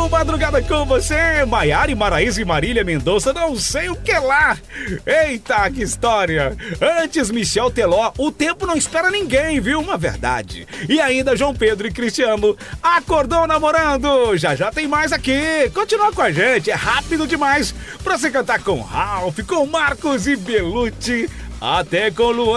Madrugada com você, Maiara e Maraísa e Marília Mendonça, não sei o que lá. Eita, que história. Antes, Michel Teló, o tempo não espera ninguém, viu? Uma verdade. E ainda João Pedro e Cristiano, acordou namorando. Já já tem mais aqui. Continua com a gente, é rápido demais pra você cantar com Ralph, com Marcos e Belucci, até com Luan.